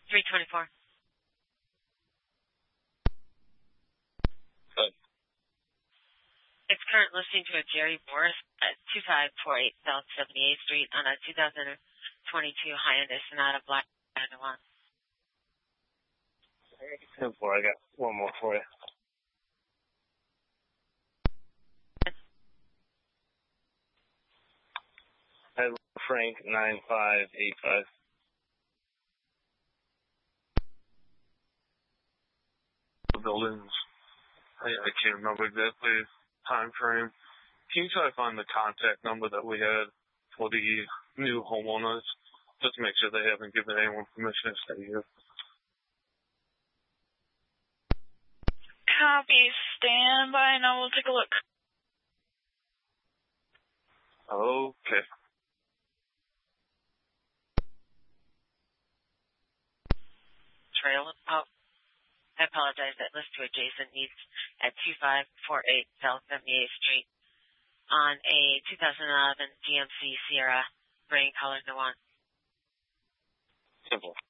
324. Good. It's current listing to a Jerry Morris at 2548 South 78th Street on a 2022 Hyundai Sonata Black One. 10-4, I got one more for you. Frank 9585. The buildings, I can't remember exactly time frame. Can you try to find the contact number that we had for the new homeowners, just to make sure they haven't given anyone permission to stay here? Copy. Stand by, and I will take a look. Okay. Trail. Oh, I apologize. That list to adjacent needs at 2548 South 78th Street on a 2011 GMC Sierra gray color One. Simple.